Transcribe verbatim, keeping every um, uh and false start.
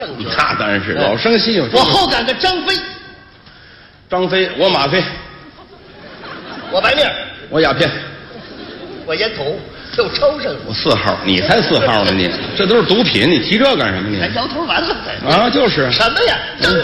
那当然是老生新有。 我后赶个张飞， 张飞，我马飞， 我白面， 我鸦片， 我烟头，都抽上了。 我四号，你才四号呢你，这都是毒品，你提这干什么你？ 咱摇头丸子啊，就是什么呀？